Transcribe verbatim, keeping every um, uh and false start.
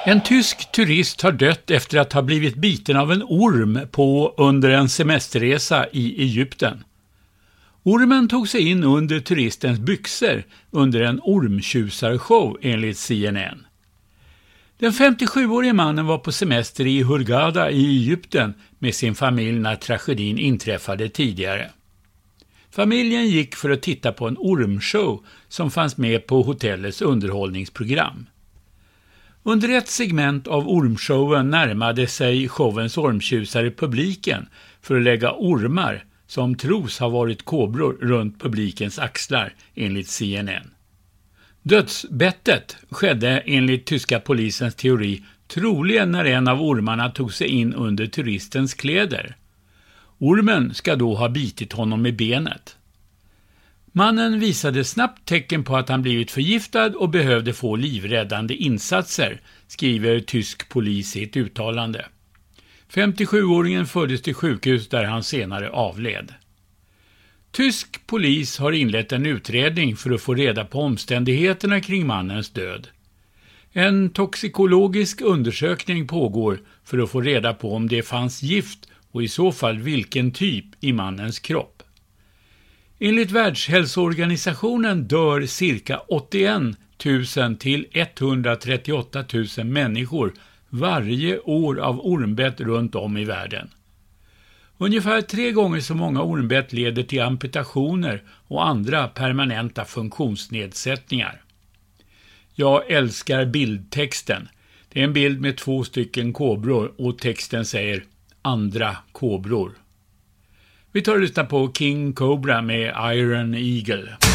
En tysk turist har dött efter att ha blivit biten av en orm på under en semesterresa i Egypten. Ormen tog sig in under turistens byxor under en ormtjusarshow enligt C N N. Den femtiosjuårige mannen var på semester i Hurghada i Egypten med sin familj när tragedin inträffade tidigare. Familjen gick för att titta på en ormshow som fanns med på hotellets underhållningsprogram. Under ett segment av ormshowen närmade sig showens ormtjusare publiken för att lägga ormar som tros ha varit kobror runt publikens axlar enligt C N N. Dödsbettet skedde enligt tyska polisens teori troligen när en av ormarna tog sig in under turistens kläder. Ormen ska då ha bitit honom i benet. Mannen visade snabbt tecken på att han blivit förgiftad och behövde få livräddande insatser, skriver tysk polis i ett uttalande. femtiosjuåringen fördes till sjukhus där han senare avled. Tysk polis har inlett en utredning för att få reda på omständigheterna kring mannens död. En toxikologisk undersökning pågår för att få reda på om det fanns gift och i så fall vilken typ i mannens kropp. Enligt Världshälsoorganisationen dör cirka åttioen tusen till etthundratrettioåtta tusen människor varje år av ormbett runt om i världen. Ungefär tre gånger så många ormbett leder till amputationer och andra permanenta funktionsnedsättningar. Jag älskar bildtexten. Det är en bild med två stycken kobror och texten säger andra kobror. Vi tar och lyssnar på King Cobra med Iron Eagle.